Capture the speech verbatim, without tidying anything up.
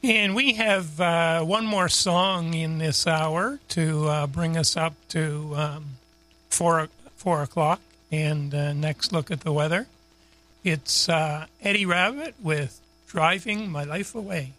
And we have uh, one more song in this hour to uh, bring us up to um, four, four o'clock and uh, next look at the weather. It's uh, Eddie Rabbitt with Driving My Life Away.